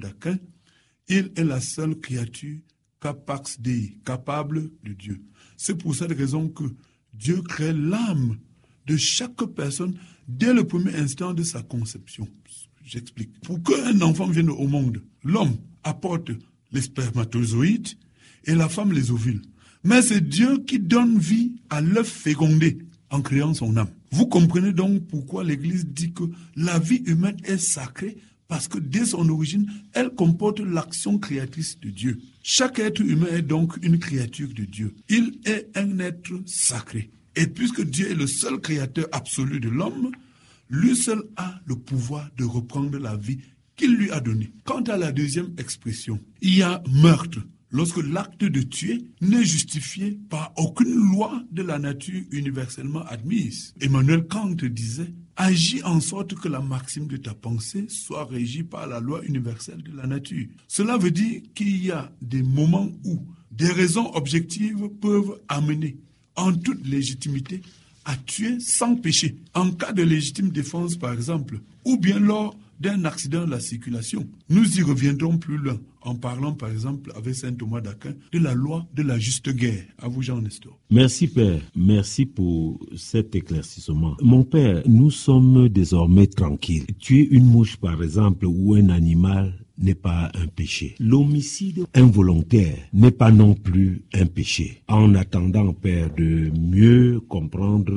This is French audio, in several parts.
d'Aquin, il est la seule créature capax Dei, capable de Dieu. C'est pour cette raison que Dieu crée l'âme de chaque personne dès le premier instant de sa conception. J'explique. Pour qu'un enfant vienne au monde, l'homme apporte les spermatozoïdes et la femme les ovules. Mais c'est Dieu qui donne vie à l'œuf fécondé en créant son âme. Vous comprenez donc pourquoi l'Église dit que la vie humaine est sacrée, parce que dès son origine, elle comporte l'action créatrice de Dieu. Chaque être humain est donc une créature de Dieu. Il est un être sacré. Et puisque Dieu est le seul créateur absolu de l'homme, lui seul a le pouvoir de reprendre la vie qu'il lui a donnée. Quant à la deuxième expression, il y a meurtre, lorsque l'acte de tuer n'est justifié par aucune loi de la nature universellement admise. Emmanuel Kant disait « Agis en sorte que la maxime de ta pensée soit régie par la loi universelle de la nature ». Cela veut dire qu'il y a des moments où des raisons objectives peuvent amener en toute légitimité à tuer sans péché. En cas de légitime défense, par exemple, ou bien lors d'un accident de la circulation. Nous y reviendrons plus loin en parlant, par exemple, avec saint Thomas d'Aquin, de la loi de la juste guerre. À vous, Jean Nestor. Merci, Père. Merci pour cet éclaircissement. Mon Père, nous sommes désormais tranquilles. Tuer une mouche, par exemple, ou un animal n'est pas un péché. L'homicide involontaire n'est pas non plus un péché. En attendant, Père, de mieux comprendre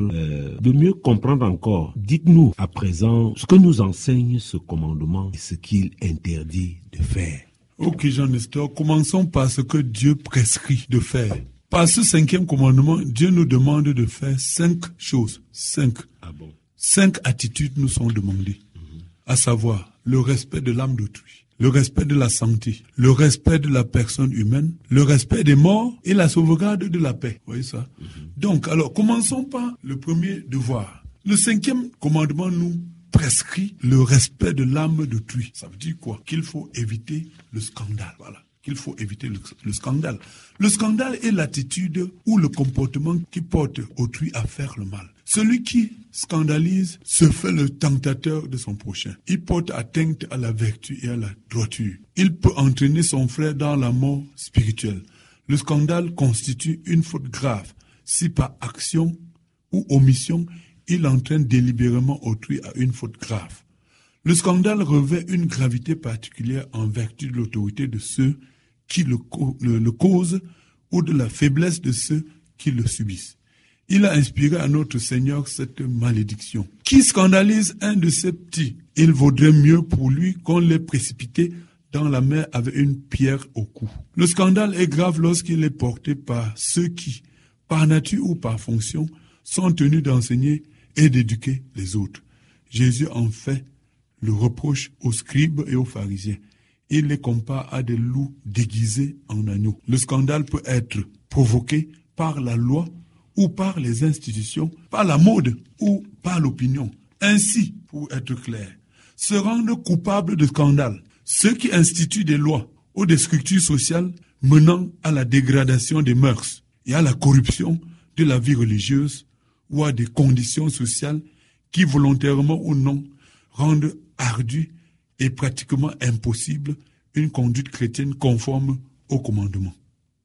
encore, dites-nous à présent ce que nous enseigne ce commandement et ce qu'il interdit de faire. Ok, Jean Nestor, commençons par ce que Dieu prescrit de faire. Par ce 5e commandement, Dieu nous demande de faire 5 choses. 5. Ah bon? 5 attitudes nous sont demandées. À savoir, le respect de l'âme d'autrui, le respect de la santé, le respect de la personne humaine, le respect des morts et la sauvegarde de la paix. Vous voyez ça? Donc, alors, commençons par le premier devoir. Le 5e commandement nous prescrit le respect de l'âme d'autrui. Ça veut dire quoi? Qu'il faut éviter le scandale. Voilà. Qu'il faut éviter le scandale. Le scandale est l'attitude ou le comportement qui porte autrui à faire le mal. Celui qui scandalise se fait le tentateur de son prochain. Il porte atteinte à la vertu et à la droiture. Il peut entraîner son frère dans la mort spirituelle. Le scandale constitue une faute grave si par action ou omission, il entraîne délibérément autrui à une faute grave. Le scandale revêt une gravité particulière en vertu de l'autorité de ceux qui le causent ou de la faiblesse de ceux qui le subissent. Il a inspiré à notre Seigneur cette malédiction. Qui scandalise un de ses petits, il vaudrait mieux pour lui qu'on l'ait précipité dans la mer avec une pierre au cou. Le scandale est grave lorsqu'il est porté par ceux qui, par nature ou par fonction, sont tenus d'enseigner et d'éduquer les autres. Jésus en fait le reproche aux scribes et aux pharisiens. Il les compare à des loups déguisés en agneaux. Le scandale peut être provoqué par la loi ou par les institutions, par la mode ou par l'opinion. Ainsi, pour être clair, se rendre coupable de scandale ceux qui instituent des lois ou des structures sociales menant à la dégradation des mœurs et à la corruption de la vie religieuse ou à des conditions sociales qui, volontairement ou non, rendent ardue et pratiquement impossible une conduite chrétienne conforme au commandement.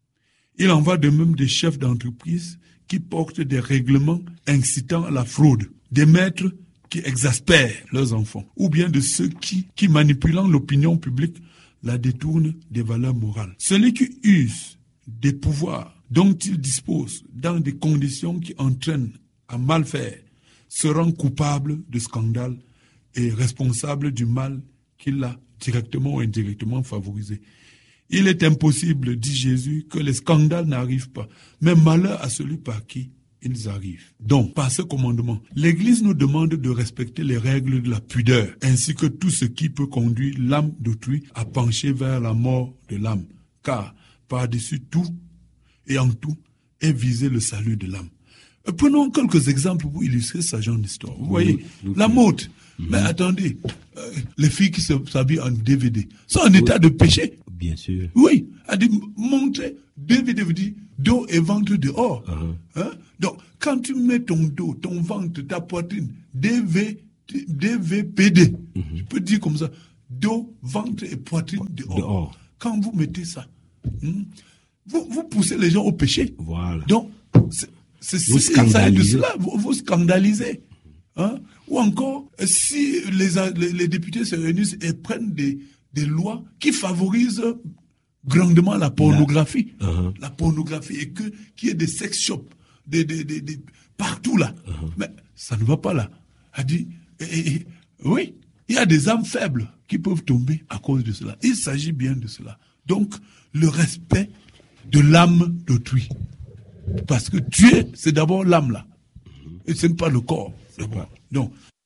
Il en va de même des chefs d'entreprise qui portent des règlements incitant à la fraude, des maîtres qui exaspèrent leurs enfants, ou bien de ceux qui manipulant l'opinion publique, la détournent des valeurs morales. Celui qui use des pouvoirs dont il dispose dans des conditions qui entraînent à mal faire se rend coupable de scandale et responsable du mal qu'il a directement ou indirectement favorisé. Il est impossible, dit Jésus, que les scandales n'arrivent pas, mais malheur à celui par qui ils arrivent. Donc, par ce commandement, l'Église nous demande de respecter les règles de la pudeur, ainsi que tout ce qui peut conduire l'âme d'autrui à pencher vers la mort de l'âme, car par-dessus tout et en tout est visé le salut de l'âme. Prenons quelques exemples pour illustrer ce genre d'histoire. Vous voyez, la mode. Mais attendez, les filles qui s'habillent en DVD sont en état de péché. Bien sûr. Oui, a dit montrer DVD veut dire dos et ventre dehors. Hein? Donc, quand tu mets ton dos, ton ventre, ta poitrine, DVPD, je peux dire comme ça, dos, ventre et poitrine dehors. Quand vous mettez ça, vous poussez les gens au péché. Voilà. Donc, vous scandalisez. De cela, vous scandalisez. Hein? Ou encore, si les députés se réunissent et prennent des lois qui favorisent grandement la pornographie. La pornographie, et qu'il y ait des sex shops, partout là. Mais ça ne va pas là. A dit, oui, il y a des âmes faibles qui peuvent tomber à cause de cela. Il s'agit bien de cela. Donc, le respect de l'âme d'autrui. Parce que tuer, c'est d'abord l'âme là. Et ce n'est pas le corps. Donc,